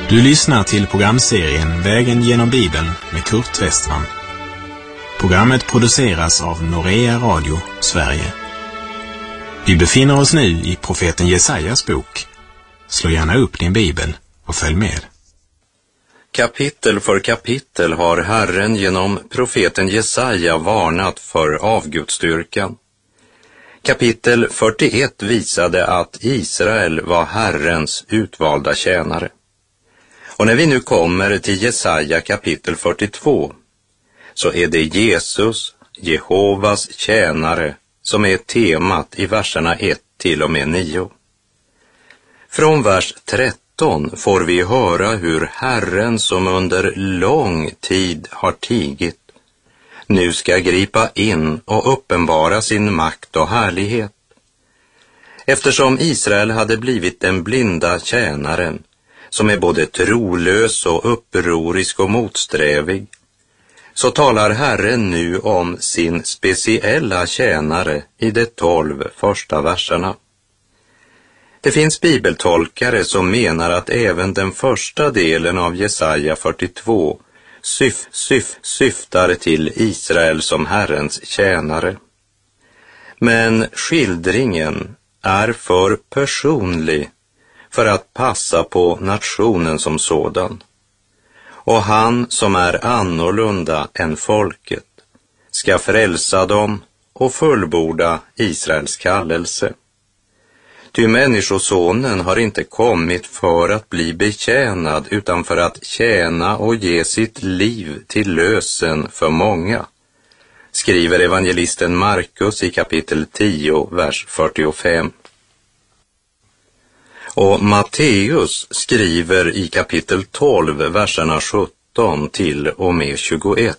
Du lyssnar till programserien Vägen genom Bibeln med Kurt Westman. Programmet produceras av Norea Radio, Sverige. Vi befinner oss nu i profeten Jesajas bok. Slå gärna upp din bibel och följ med. Kapitel för kapitel har Herren genom profeten Jesaja varnat för avgudsdyrkan. Kapitel 41 visade att Israel var Herrens utvalda tjänare. Och när vi nu kommer till Jesaja kapitel 42 så är det Jesus, Jehovas tjänare, som är temat i verserna 1 till och med 9. Från vers 13 får vi höra hur Herren, som under lång tid har tigit, nu ska gripa in och uppenbara sin makt och härlighet. Eftersom Israel hade blivit den blinda tjänaren, som är både trolös och upprorisk och motsträvig, så talar Herren nu om sin speciella tjänare i de 12 första verserna. Det finns bibeltolkare som menar att även den första delen av Jesaja 42 syftar till Israel som Herrens tjänare. Men skildringen är för personlig för att passa på nationen som sådan. Och han som är annorlunda än folket ska frälsa dem och fullborda Israels kallelse. Ty människosonen har inte kommit för att bli betjänad utan för att tjäna och ge sitt liv till lösen för många, skriver evangelisten Markus i kapitel 10, vers 45. Och Matteus skriver i kapitel 12, verserna 17 till och med 21.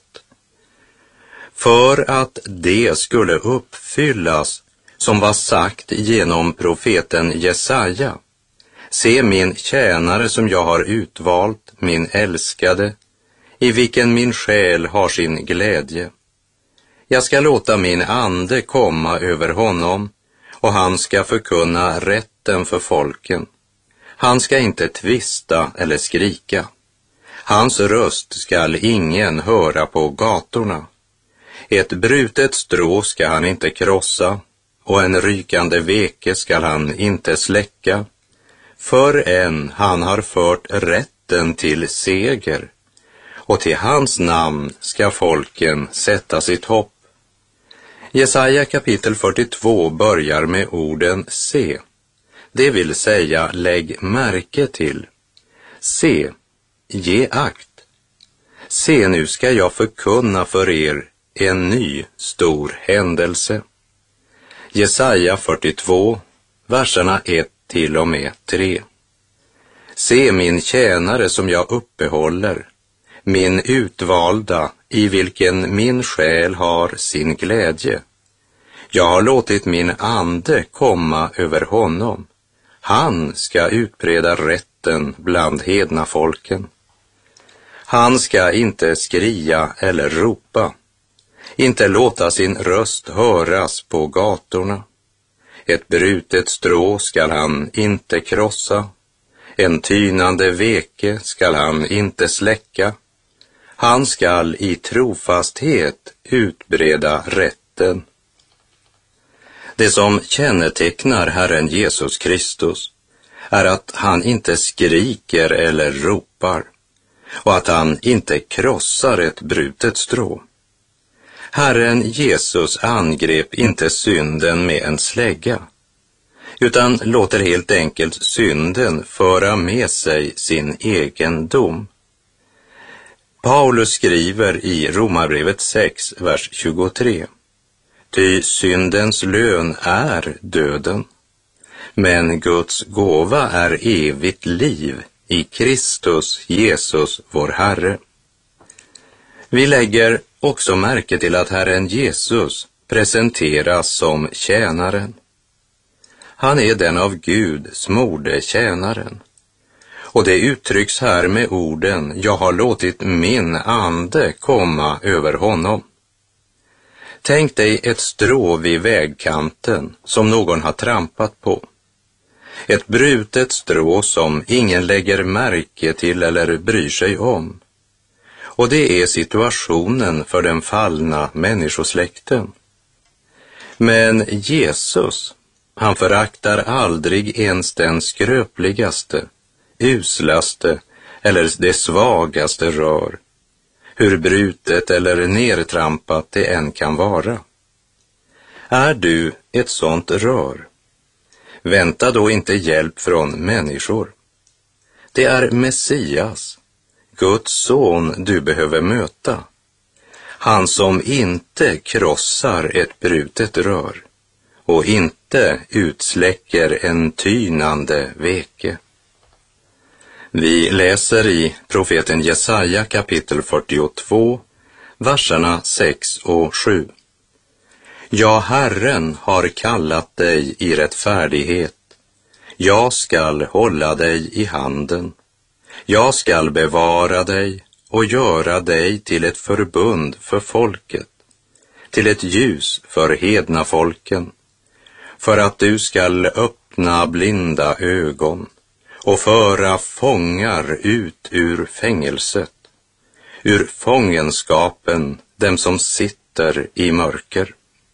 För att det skulle uppfyllas som var sagt genom profeten Jesaja: se min tjänare som jag har utvalt, min älskade, i vilken min själ har sin glädje. Jag ska låta min ande komma över honom, och han ska förkunna rätten för folken. Han ska inte tvista eller skrika. Hans röst skall ingen höra på gatorna. Ett brutet strå ska han inte krossa, och en rykande veke skall han inte släcka, förrän han har fört rätten till seger, och till hans namn ska folken sätta sitt hopp. Jesaja kapitel 42 börjar med orden se, det vill säga lägg märke till. Se, ge akt. Se, nu ska jag förkunna för er en ny stor händelse. Jesaja 42, verserna 1 till och med 3. Se min tjänare som jag uppehåller, min utvalda, i vilken min själ har sin glädje. Jag har låtit min ande komma över honom. Han ska utbreda rätten bland hedna folken. Han ska inte skria eller ropa, inte låta sin röst höras på gatorna. Ett brutet strå skall han inte krossa, en tynande veke skall han inte släcka. Han skall i trofasthet utbreda rätten. Det som kännetecknar Herren Jesus Kristus är att han inte skriker eller ropar, och att han inte krossar ett brutet strå. Herren Jesus angrep inte synden med en slägga, utan låter helt enkelt synden föra med sig sin egen dom. Paulus skriver i Romarbrevet 6, vers 23. Ty syndens lön är döden, men Guds gåva är evigt liv i Kristus Jesus vår Herre. Vi lägger också märke till att Herren Jesus presenteras som tjänaren. Han är den av Gud smorde tjänaren. Och det uttrycks här med orden, jag har låtit min ande komma över honom. Tänk dig ett strå vid vägkanten som någon har trampat på. Ett brutet strå som ingen lägger märke till eller bryr sig om. Och det är situationen för den fallna människosläkten. Men Jesus, han föraktar aldrig ens den skröpligaste, uslaste eller det svagaste rör, hur brutet eller nertrampat det än kan vara. Är du ett sånt rör? Vänta då inte hjälp från människor. Det är Messias, Guds son, du behöver möta. Han som inte krossar ett brutet rör och inte utsläcker en tynande veke. Vi läser i profeten Jesaja kapitel 42, verserna 6 och 7. Ja, Herren har kallat dig i rättfärdighet. Jag skall hålla dig i handen. Jag skall bevara dig och göra dig till ett förbund för folket, till ett ljus för hedna folken, för att du skall öppna blinda ögon och föra fångar ut ur fängelset, ur fångenskapen, dem som sitter i mörker.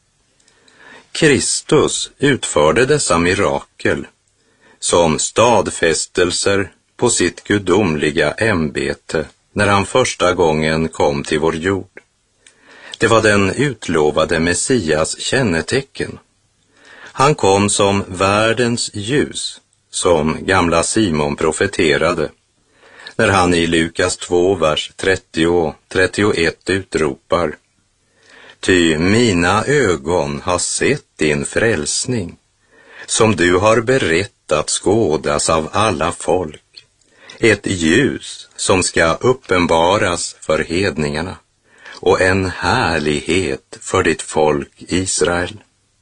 Kristus utförde dessa mirakel som stadfästelser på sitt gudomliga ämbete när han första gången kom till vår jord. Det var den utlovade Messias kännetecken. Han kom som världens ljus, som gamla Simon profeterade, när han i Lukas 2, vers 30 och 31 utropar: Ty mina ögon har sett din frälsning, som du har berett att skådas av alla folk, ett ljus som ska uppenbaras för hedningarna och en härlighet för ditt folk Israel.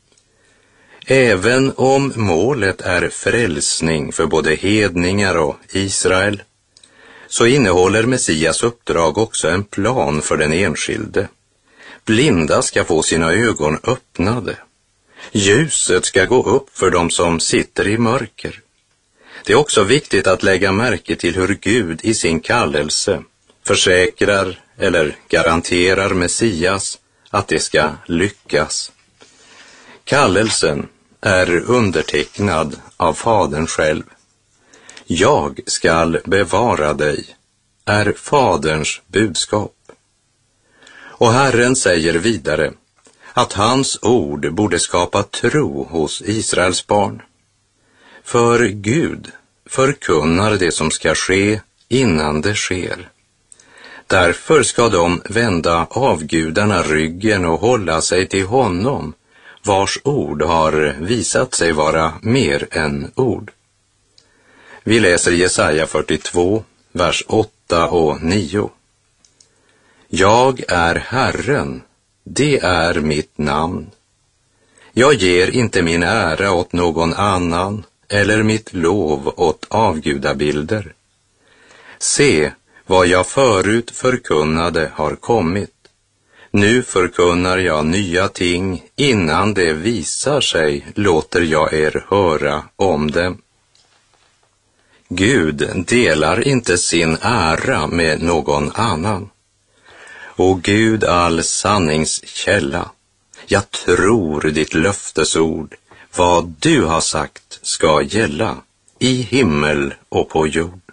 Även om målet är frälsning för både hedningar och Israel, så innehåller Messias uppdrag också en plan för den enskilde. Blinda ska få sina ögon öppnade. Ljuset ska gå upp för dem som sitter i mörker. Det är också viktigt att lägga märke till hur Gud i sin kallelse försäkrar eller garanterar Messias att det ska lyckas. Kallelsen är undertecknad av Fadern själv. Jag skall bevara dig, är Faderns budskap. Och Herren säger vidare att hans ord borde skapa tro hos Israels barn. För Gud förkunnar det som ska ske innan det sker. Därför ska de vända avgudarna ryggen och hålla sig till honom, vars ord har visat sig vara mer än ord. Vi läser Jesaja 42, vers 8 och 9. Jag är Herren, det är mitt namn. Jag ger inte min ära åt någon annan eller mitt lov åt avgudabilder. Se, vad jag förut förkunnade har kommit. Nu förkunnar jag nya ting, innan det visar sig låter jag er höra om dem. Gud delar inte sin ära med någon annan. Och Gud, all sanningskälla, jag tror ditt löftesord, vad du har sagt ska gälla i himmel och på jord.